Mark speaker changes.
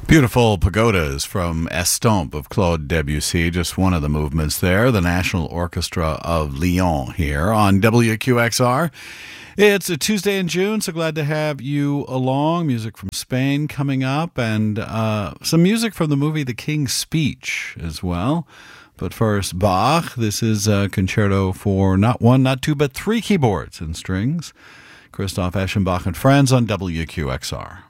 Speaker 1: Beautiful pagodas from Estampes of Claude Debussy, just one of the movements there. The National Orchestra of Lyon here on WQXR. It's a Tuesday in June, so glad to have you along. Music from Spain coming up, and some music from the movie The King's Speech as well. But first, Bach. This is a concerto for not one, not two, but three keyboards and strings. Christoph Eschenbach and friends on WQXR.